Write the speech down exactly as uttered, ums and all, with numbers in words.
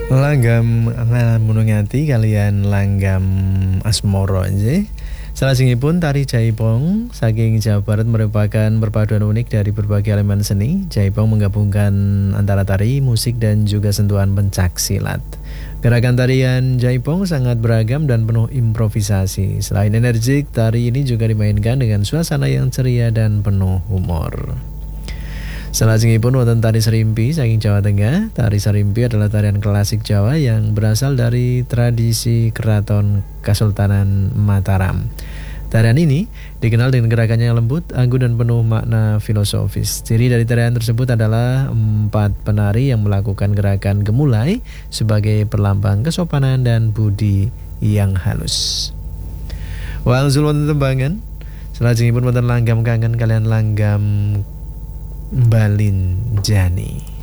Langgam munungati kalian langgam asmoro nggih. Salajengipun tari Jaipong saking Jawa Barat merupakan perpaduan unik dari berbagai elemen seni. Jaipong menggabungkan antara tari, musik dan juga sentuhan pencak silat. Gerakan tarian Jaipong sangat beragam dan penuh improvisasi. Selain energik, tari ini juga dimainkan dengan suasana yang ceria dan penuh humor. Salajengipun wonten tari Serimpi saking Jawa Tengah. Tari Serimpi adalah tarian klasik Jawa yang berasal dari tradisi Keraton Kesultanan Mataram. Tarian ini dikenal dengan gerakannya yang lembut, anggun dan penuh makna filosofis. Ciri dari tarian tersebut adalah empat penari yang melakukan gerakan gemulai sebagai perlambang kesopanan dan budi yang halus. Wangsul wonten tembangan. Salajengipun wonten langgam kangen kalian langgam Balin Jani.